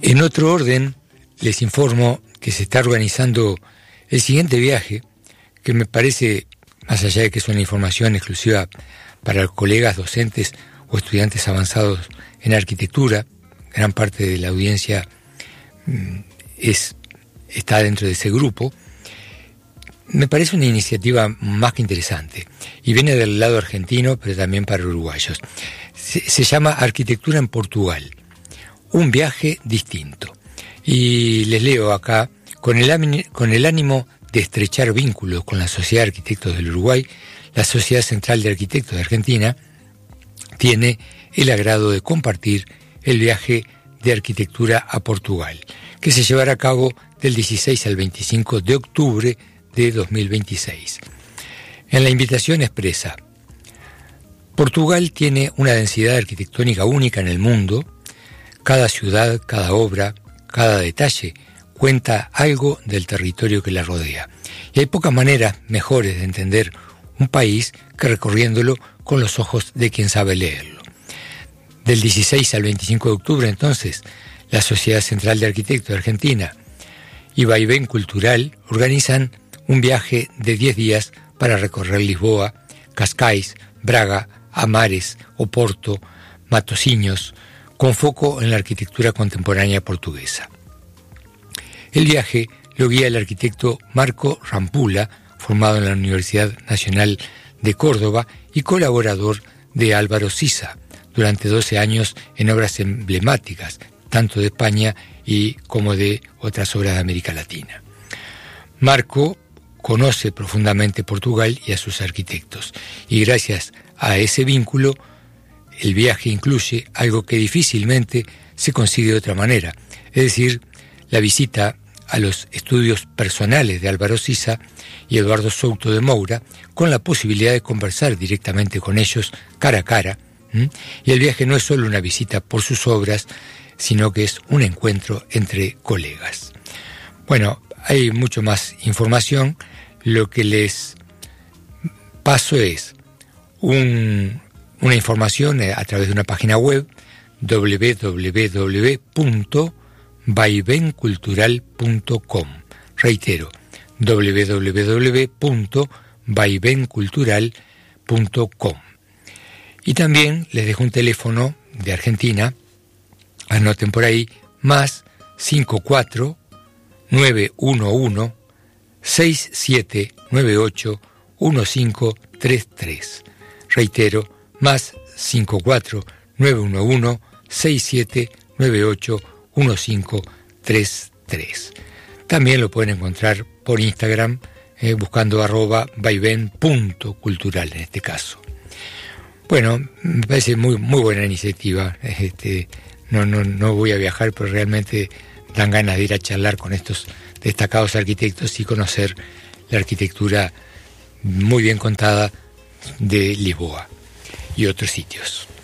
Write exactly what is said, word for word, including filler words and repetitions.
En otro orden, les informo que se está organizando el siguiente viaje, que me parece, más allá de que es una información exclusiva para los colegas docentes o estudiantes avanzados en arquitectura, gran parte de la audiencia es, está dentro de ese grupo, me parece una iniciativa más que interesante y viene del lado argentino, pero también para uruguayos. Se, se llama Arquitectura en Portugal, un viaje distinto. Y les leo acá, con el, con el ánimo de estrechar vínculos con la Sociedad de Arquitectos del Uruguay, la Sociedad Central de Arquitectos de Argentina tiene el agrado de compartir el viaje de arquitectura a Portugal, que se llevará a cabo del dieciséis al veinticinco de octubre de dos mil veintiséis. En la invitación expresa: Portugal tiene una densidad arquitectónica única en el mundo. Cada ciudad, cada obra, cada detalle cuenta algo del territorio que la rodea. Y hay pocas maneras mejores de entender un país que recorriéndolo con los ojos de quien sabe leerlo. Del dieciséis al veinticinco de octubre, entonces, la Sociedad Central de Arquitectos de Argentina y Vaivén Cultural organizan un viaje de diez días para recorrer Lisboa, Cascais, Braga, Amares, Oporto, Matosinhos, con foco en la arquitectura contemporánea portuguesa. El viaje lo guía el arquitecto Marco Rampula, formado en la Universidad Nacional de Córdoba y colaborador de Álvaro Siza durante doce años en obras emblemáticas, tanto de España y como de otras obras de América Latina. Marco conoce profundamente Portugal y a sus arquitectos, y gracias a ese vínculo, el viaje incluye algo que difícilmente se consigue de otra manera, es decir, la visita a los estudios personales de Álvaro Siza y Eduardo Souto de Moura, con la posibilidad de conversar directamente con ellos cara a cara. ¿Mm? Y el viaje no es solo una visita por sus obras, sino que es un encuentro entre colegas. Bueno, hay mucho más información. Lo que les paso es un, una información a través de una página web, doble u doble u doble u punto vaivén cultural punto com. Reitero, doble u doble u doble u punto vaivén cultural punto com. Y también les dejo un teléfono de Argentina, anoten por ahí, más cinco cuatro nueve uno uno seis siete nueve ocho uno cinco tres tres. Reitero, más cinco cuatro nueve uno uno seis siete nueve ocho uno cinco tres tres. También lo pueden encontrar por Instagram, eh, buscando arroba vaivén punto cultural en este caso. Bueno, me parece muy muy buena iniciativa. Este, no, no, no voy a viajar, pero realmente dan ganas de ir a charlar con estos destacados arquitectos y conocer la arquitectura muy bien contada de Lisboa y otros sitios.